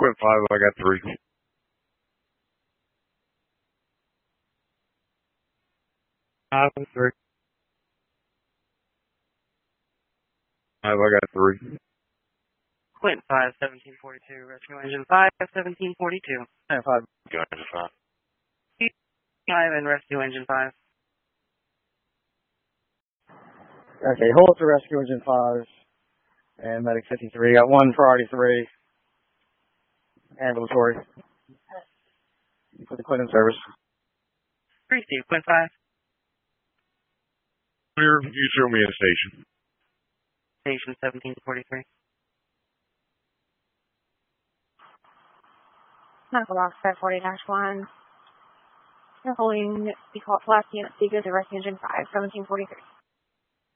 Quint 5, I got 3. 3. 5, I got 3. Quint 5, 1742, Rescue Engine 5, 1742. 5. Go Engine 5. 5 and Rescue Engine 5. Okay, hold to Rescue Engine 5 and Medic 53. Got 1 Priority 3. Ambulatory. For the Quint in service. 3 Steve, Quint 5. Clear, you show me in station. Station 1743. Medical box 540-1. You're holding default flash unit Seeker to Rescue Engine 5, 1743.